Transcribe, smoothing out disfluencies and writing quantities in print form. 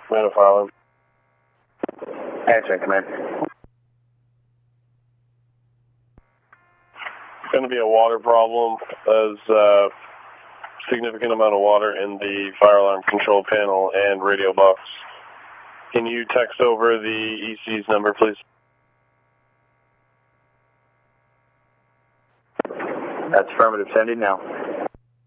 Man of fire alarm. Answering, command. Going to be a water problem. There's a significant amount of water in the fire alarm control panel and radio box. Can you text over the EC's number, please? That's affirmative, sending now.